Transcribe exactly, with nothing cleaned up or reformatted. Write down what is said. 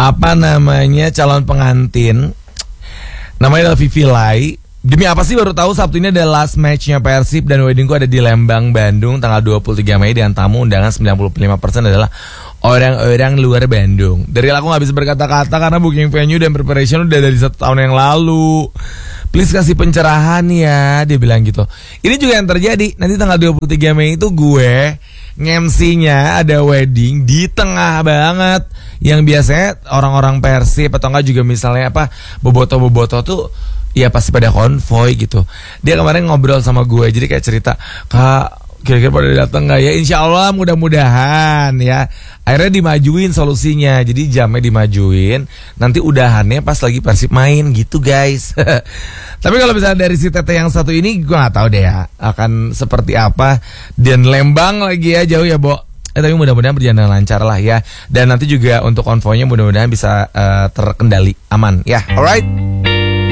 apa namanya calon pengantin. Namanya adalah Vivi Lai. Demi apa sih baru tahu Sabtu ini adalah last matchnya Persib dan weddingku ada di Lembang, Bandung tanggal dua puluh tiga Mei dengan tamu undangan sembilan puluh lima persen adalah orang-orang luar Bandung. Dari aku gak bisa berkata-kata karena booking venue dan preparation udah dari satu tahun yang lalu. Please kasih pencerahan ya, dia bilang gitu. Ini juga yang terjadi. Nanti tanggal dua puluh tiga Mei itu gue nge-M C-nya ada wedding di tengah banget. Yang biasanya orang-orang Persib atau enggak juga misalnya apa boboto-boboto tuh ya pasti pada konvoy gitu. Dia kemarin ngobrol sama gue, jadi kayak cerita, Kak kira-kira pada datang nggak ya? Insya Allah mudah-mudahan ya. Akhirnya dimajuin solusinya, jadi jamnya dimajuin. Nanti udahannya pas lagi Persib main gitu guys. Tapi kalau misalnya dari si Tete yang satu ini, gue nggak tahu deh ya akan seperti apa. Dan Lembang lagi ya jauh ya, Bo. Eh tapi mudah-mudahan berjalan lancar lah ya. Dan nanti juga untuk konvoynya mudah-mudahan bisa uh, terkendali aman ya. Alright.